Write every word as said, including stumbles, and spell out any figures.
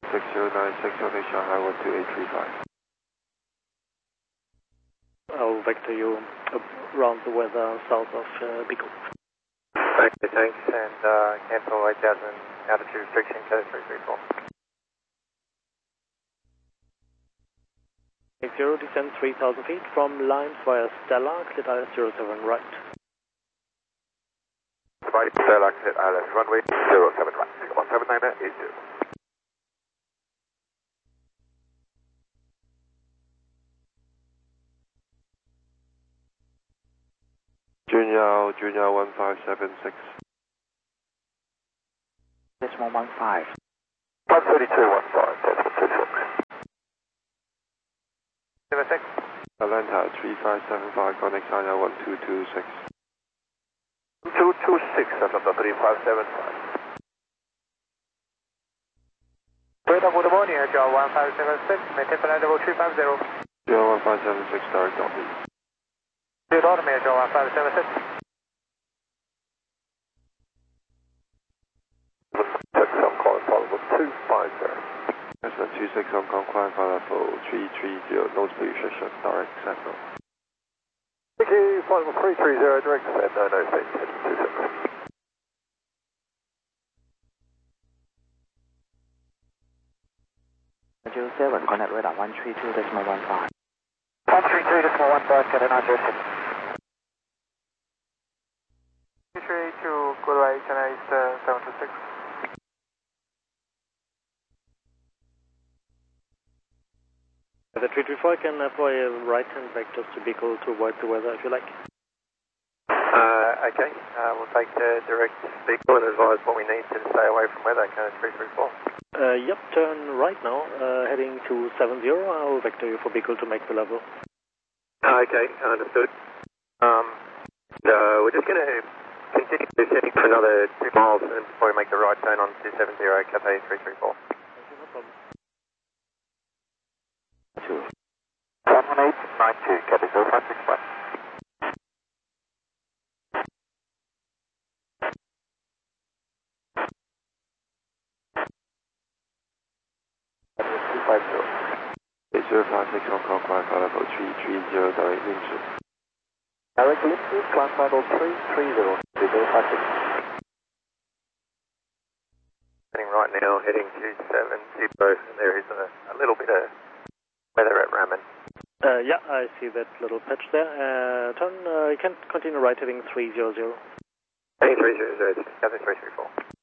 six zero nine six on Shanghai one two eight three five. I'll vector you around the weather south of uh, Beagle. Okay, thanks, and uh, cancel eight thousand altitude restriction code three three four. eight zero, descend three thousand feet from lines via Stella, cleared I L S zero seven right. Right, Stella, cleared I L S runway zero seven right, one seven nine eight zero. Junior, Junior one five seven six. Decimal one five. one thirty-two one five, decimal two six. Seven six. Atlanta three five seven five, connect China one two two six. two two six, Atlanta three five seven five. Radar good morning, Joe one five seven six, maintain flight level three five zero. Joe one five seven six, direct on me. Good morning, Joe one five seven six. Six, I'm calling follow two five zero. S one two six Hong Kong, climb flight level three three zero, nose position, direct central. Thank you, flight level three three zero, direct descent, no, no, stage two six. zero seven, connect radar one three two decimal one five. one three two decimal one five, get a nine zero six. two three two, good way, Chennai East seven two six. The three three four can apply a right-hand vector to Beagle to avoid the weather if you like. Uh, okay, uh, we'll take the direct Beagle and advise what we need to stay away from weather, kind of three three four. Uh, yep, turn right now, uh, heading to seven zero. I'll vector you for Beagle to make the level. Okay, understood. Um, so we're just going to continue descending for another two miles before we make the right turn on two seven zero, Cathay three three four. Okay, no problem. Two. one one eight nine two, Cathay zero five six one. two five zero. eight zero five six Hong Kong, climb flight level three three zero, direct Windsor. Direct Lindsay, climb flight level three three zero, zero five six. Heading right now, heading two seven zero, and there is a, a little bit of weather at Raman. Uh, yeah, I see that little patch there. Uh, turn, uh, you can continue right heading three zero zero. Heading three zero zero, Cathay three three four.